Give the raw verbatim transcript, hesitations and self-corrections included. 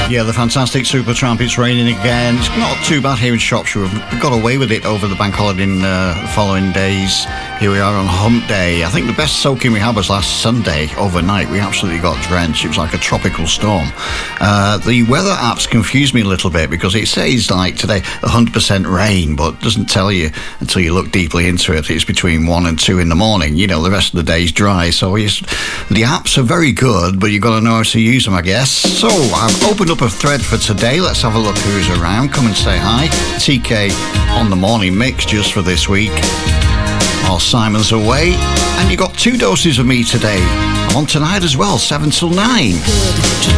Yeah, the fantastic Supertramp. It's raining again. It's not too bad here in Shropshire. We've got away with it over the bank holiday in uh, the following days. Here we are on Hump Day. I think the best soaking we had was last Sunday overnight. We absolutely got drenched. It was like a tropical storm. Uh, the weather apps confuse me a little bit because it says like today one hundred percent rain, but doesn't tell you until you look deeply into it. It's between one and two in the morning. You know, the rest of the day's dry. So it's, the apps are very good, but you've got to know how to use them, I guess. So I've opened up a thread for today. Let's have a look who's around. Come and say hi. T K on the morning mix just for this week, while Simon's away. And you got two doses of me today. I'm on tonight as well, seven till nine. Good.